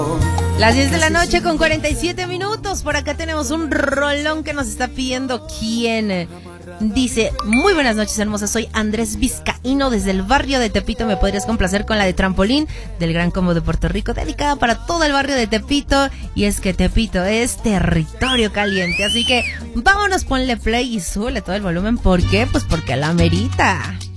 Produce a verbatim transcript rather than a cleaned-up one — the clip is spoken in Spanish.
Las diez de la noche con cuarenta y siete minutos. Por acá tenemos un rolón que nos está pidiendo quién. Dice, muy buenas noches hermosa, soy Andrés Vizcaíno desde el barrio de Tepito. ¿Me podrías complacer con la de Trampolín del Gran Combo de Puerto Rico? Dedicada para todo el barrio de Tepito. Y es que Tepito es territorio caliente. Así que vámonos, ponle play y súbele todo el volumen. ¿Por qué? Pues porque la merita.